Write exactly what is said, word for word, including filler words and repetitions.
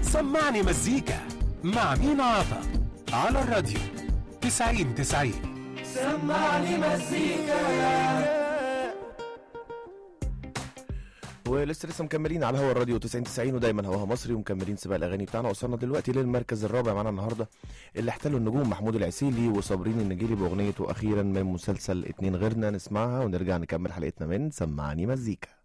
سمعني مزيكا مع مين عطا على الراديو تسعين تسعين. سمعني مزيكا. ولسه لسه مكملين على هوا الراديو تسعين تسعين ودايما هواها مصري ومكملين سباق الاغاني بتاعنا. وصلنا دلوقتي للمركز الرابع معانا النهارده اللي احتلوا النجوم محمود العسيلي وصابرين النجيلي باغنيته اخيرا من مسلسل اتنين غيرنا. نسمعها ونرجع نكمل حلقتنا من سمعني مزيكا.